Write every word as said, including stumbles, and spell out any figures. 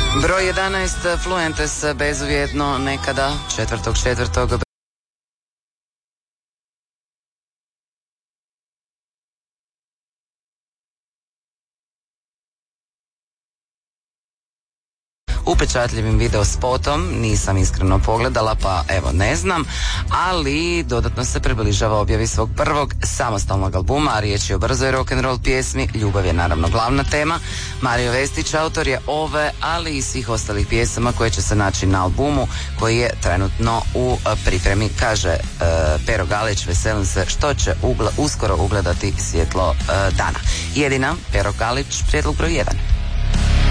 Broj jedanaest, Fluentes, bezuvjetno, nekada, četvrtog četvrtog upečatljivim video spotom, nisam iskreno pogledala pa evo ne znam, ali dodatno se približava objavi svog prvog samostalnog albuma, a riječ je o brzoj rock'n'roll pjesmi. Ljubav je naravno glavna tema. Mario Vestić autor je ove, ali i svih ostalih pjesama koje će se naći na albumu koji je trenutno u pripremi, kaže e, Pero Galić. Veselim se što će ugla, uskoro ugledati svjetlo e, dana. Jedina, Pero Galić, prijedlog broj jedan.